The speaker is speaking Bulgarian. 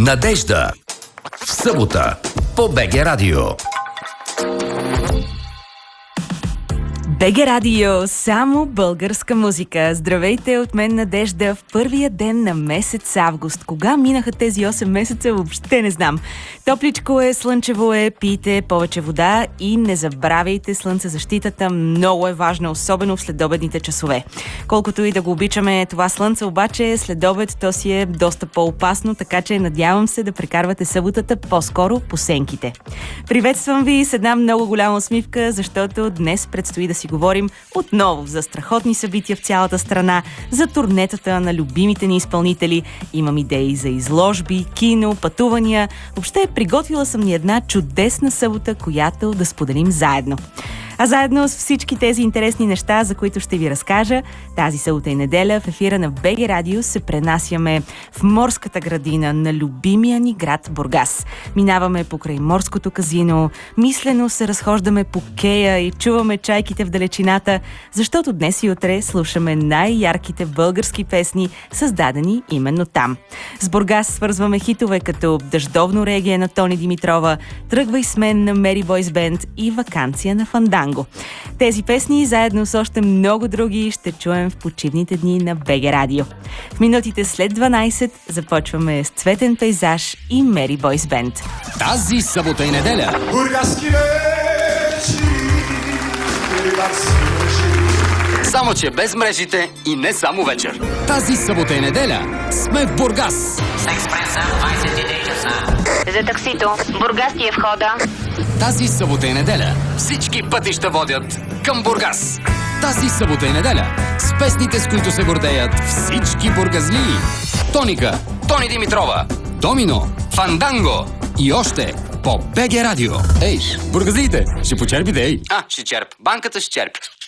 Надежда. В събота по БГ Радио. БГ Радио, само българска музика. Здравейте от мен, Надежда, в първия ден на месец август. Кога минаха тези 8 месеца, въобще не знам. Топличко е, слънчево е, пийте повече вода и не забравяйте слънцезащитата. Много е важна, особено в следобедните часове. Колкото и да го обичаме това слънце, обаче следобед то си е доста по-опасно, така че надявам се да прекарвате съботата по-скоро по сенките. Приветствам ви с една много голяма усмивка, защото днес предстои да си говорим отново за страхотни събития в цялата страна, за турнетата на любимите ни изпълнители. Имам идеи за изложби, кино, пътувания. Въобще приготвила съм ни една чудесна събота, която да споделим заедно. А заедно с всички тези интересни неща, за които ще ви разкажа, тази събота и неделя в ефира на БГ Радио се пренасяме в морската градина на любимия ни град Бургас. Минаваме покрай морското казино, мислено се разхождаме по кея и чуваме чайките в далечината, защото днес и утре слушаме най-ярките български песни, създадени именно там. С Бургас свързваме хитове като Дъждовно регие на Тони Димитрова, Тръгвай с мен на Мери Бойс Бенд и Ваканция на Фанданго. Тези песни, заедно с още много други, ще чуем в почивните дни на БГ Радио. В минутите след 12 започваме с Цветен пейзаж и Мери Бойс Бенд. Тази събота и неделя бургаски вечи, само че без мрежите и не само вечер. Тази събота и неделя сме в Бургас. С експреса 23 часа. За таксито. Бургас ти е входа. Тази събота и неделя всички пътища водят към Бургас. Тази събота и неделя с песните, с които се гордеят всички бургазлии. Тоника, Тони Димитрова, Домино, Фанданго и още по БГ Радио. Ей, бургазлиите, ще почерпите, ей. Ще черп. Банката ще черпи.